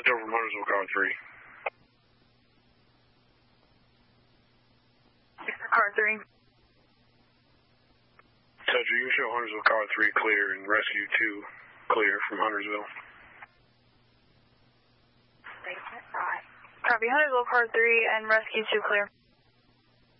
over from Huntersville, car 3. Car 3. Cedric, you can show Huntersville, car 3 clear and rescue 2 clear from Huntersville. Copy, Huntersville, car 3 and rescue 2 clear.